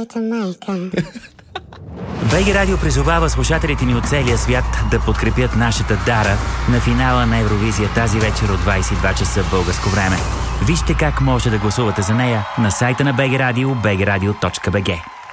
моята майка. БГ Радио призовава слушателите ни от целия свят да подкрепят нашата Дара на финала на Евровизия тази вечер от 22 часа българско време. Вижте как може да гласувате за нея на сайта на БГ Радио, bgradio.bg.